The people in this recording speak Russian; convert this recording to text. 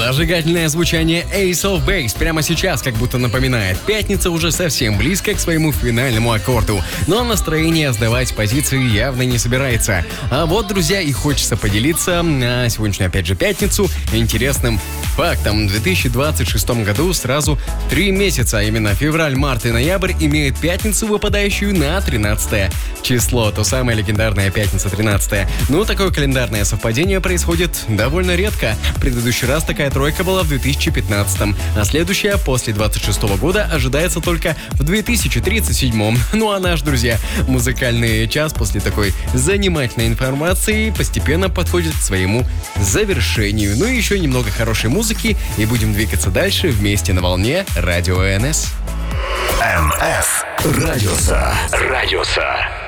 Зажигательное звучание Ace of Base прямо сейчас как будто напоминает: пятница уже совсем близко к своему финальному аккорду, но настроение сдавать позиции явно не собирается. А вот, друзья, и хочется поделиться на сегодняшнюю, опять же, пятницу интересным фактом. В 2026 году сразу 3 месяца, а именно февраль, март и ноябрь, имеют пятницу, выпадающую на 13 число. То самое легендарная пятница 13. Но такое календарное совпадение происходит довольно редко. В предыдущий раз такая тройка была в 2015, а следующая после 26 года ожидается только в 2037. Ну а наш, друзья, музыкальный час после такой занимательной информации постепенно подходит к своему завершению. Ну и еще немного хорошей музыки, и будем двигаться дальше вместе на волне Радио НС. НС Радиоса.